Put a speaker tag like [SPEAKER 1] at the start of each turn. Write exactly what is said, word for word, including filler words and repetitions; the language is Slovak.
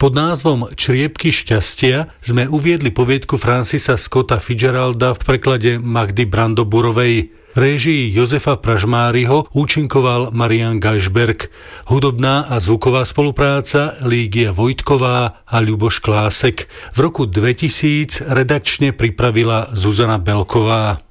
[SPEAKER 1] Pod názvom Čriepky šťastia sme uviedli poviedku Francisa Scotta Fitzgeralda v preklade Magdy Brandoburovej. V réžii Jozefa Pražmáriho účinkoval Marian Geisberg. Hudobná a zvuková spolupráca Lígia Vojtková a Ľuboš Klásek. V roku dvetisíc redakčne pripravila Zuzana Belková.